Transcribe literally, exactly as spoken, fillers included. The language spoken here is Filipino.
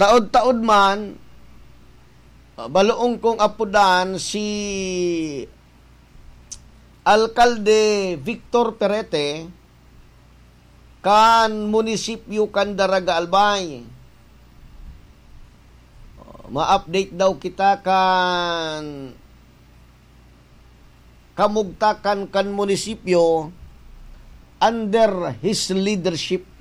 taod-taod man, baloong kong apudan si Alkalde Victor Perete kan munisipyo kan Daraga Albay. Ma-update daw kita kan kamugtakan kan munisipyo under his leadership.